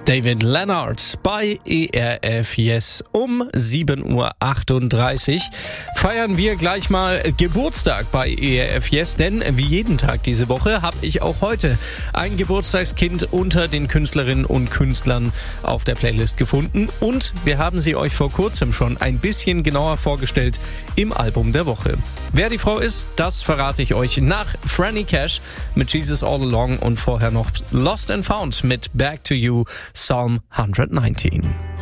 David Leonard bei ERF Yes um 7.38 Uhr. Feiern wir gleich mal Geburtstag bei ERF Yes, denn wie jeden Tag diese Woche habe ich auch heute ein Geburtstagskind unter den Künstlerinnen und Künstlern auf der Playlist gefunden und wir haben sie euch vor kurzem schon ein bisschen genauer vorgestellt im Album der Woche. Wer die Frau ist, das verrate ich euch nach Franny Cash mit Jesus All Along und vorher noch Lost and Found mit Back to You, Psalm 119.